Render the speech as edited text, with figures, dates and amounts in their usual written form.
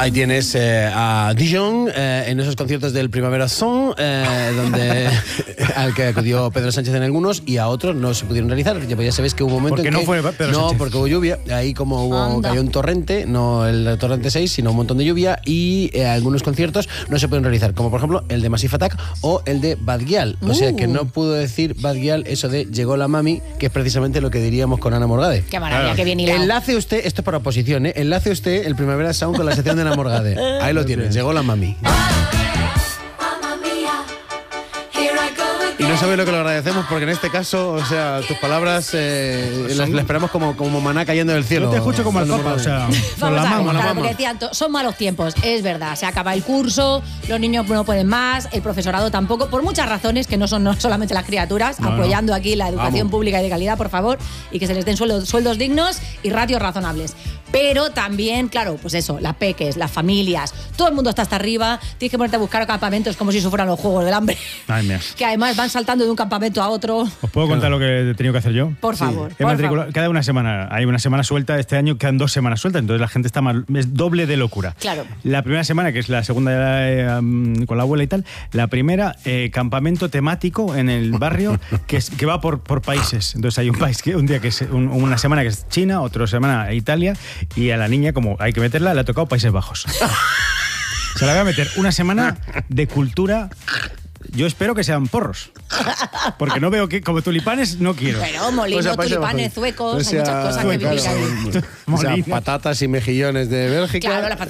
Ahí tienes a Dijon en esos conciertos del Primavera Sound, al que acudió Pedro Sánchez en algunos y a otros no se pudieron realizar. Ya sabéis que hubo un momento en que... no fue Pedro Sánchez. Porque hubo lluvia. Ahí como cayó un torrente, no el torrente 6, sino un montón de lluvia y algunos conciertos no se pueden realizar, como por ejemplo el de Massive Attack o el de Bad Gyal. O sea que no pudo decir Bad Gyal eso de llegó la mami, que es precisamente lo que diríamos con Ana Morgade. Qué maravilla, qué bien hilado. Enlace usted, esto es para oposición, enlace usted el Primavera Sound con la sección de Ana Morgade. Ahí lo tienes, llegó la mami. Y no sabes lo que lo agradecemos, porque en este caso, o sea, tus palabras las esperamos como maná cayendo del cielo. Yo te escucho como al Papa, o sea, vamos a ver, porque decían, son malos tiempos, es verdad, se acaba el curso, los niños no pueden más, el profesorado tampoco, por muchas razones, que no son solamente las criaturas, apoyando aquí la educación pública y de calidad, por favor, y que se les den sueldos dignos y ratios razonables. Pero también, claro, pues eso, las peques, las familias, todo el mundo está hasta arriba, tienes que ponerte a buscar campamentos como si eso fueran los Juegos del Hambre. Ay, mía. Que además van saltando de un campamento a otro. ¿Os puedo contar lo que he tenido que hacer yo? Por favor. He matriculado cada una semana. Hay una semana suelta, este año quedan 2 semanas sueltas, entonces la gente está es doble de locura. Claro. La primera semana, que es la segunda con la abuela y tal, la primera, campamento temático en el barrio que va por países. Entonces hay un país un día que es una semana que es China, otra semana Italia, y a la niña, como hay que meterla, le ha tocado Países Bajos. Se la voy a meter una semana de cultura. Yo espero que sean porros, porque no veo que, como tulipanes, no quiero. Pero molinos, tulipanes, zuecos, hay muchas cosas que vivir ahí. O sea, patatas y mejillones de Bélgica. Claro, las patatas